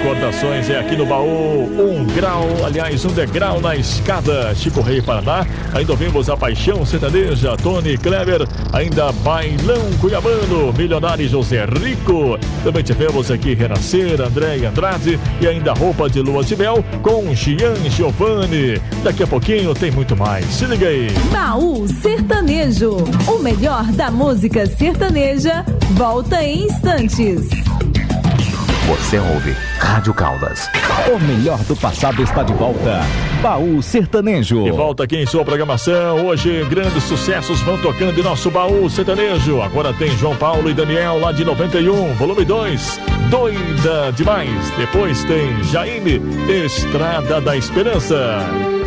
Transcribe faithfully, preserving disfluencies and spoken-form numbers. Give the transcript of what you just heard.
recordações é aqui no baú. Um grau, aliás, um degrau na escada. Chico Rei, Paraná. Ainda ouvimos a Paixão Sertaneja, Tony Kleber. Ainda Bailão Cuiabano, Milionário José Rico. Também tivemos aqui Renascer, André e Andrade. E ainda Roupa de Lua de Mel com Gian Giovanni. Daqui a pouquinho tem muito mais. Se liga aí. Baú Sertanejo. O melhor da música sertaneja volta em instantes. Você ouve Rádio Caldas. O melhor do passado está de volta. Baú Sertanejo. De volta aqui em sua programação. Hoje, grandes sucessos vão tocando em nosso Baú Sertanejo. Agora tem João Paulo e Daniel, lá de noventa e um, volume dois. Doida demais. Depois tem Jaime, Estrada da Esperança.